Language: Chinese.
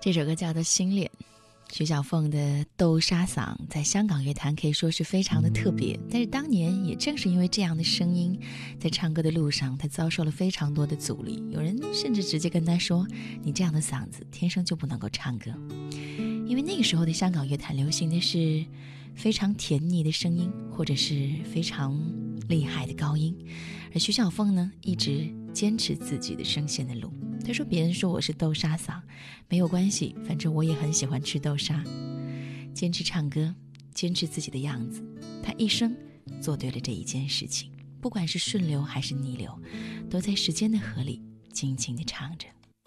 这首歌叫做《心恋》，徐小凤的豆沙嗓在香港乐坛可以说是非常的特别，但是当年也正是因为这样的声音，在唱歌的路上她遭受了非常多的阻力，有人甚至直接跟她说，你这样的嗓子天生就不能够唱歌。因为那个时候的香港乐坛流行的是非常甜腻的声音，或者是非常厉害的高音，而徐小凤呢一直坚持自己的声线的路。他说别人说我是豆沙嗓，没有关系，反正我也很喜欢吃豆沙。坚持唱歌，坚持自己的样子，他一生做对了这一件事情，不管是顺流还是逆流，都在时间的河里静静地唱着。